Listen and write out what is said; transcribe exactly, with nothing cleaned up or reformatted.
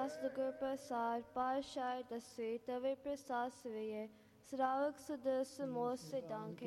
ਸਤਿਗੁਰ ਪ੍ਰਸਾਦ ਪਾਤਸ਼ਾਹ ਦਸੇ ਤਵੇ ਪ੍ਰਸਾਦ ਸਵੇਏ ਸਰਾਵਕ ਸੁਦਸ ਮੋਸ ਸਿਧਾਂਕੇ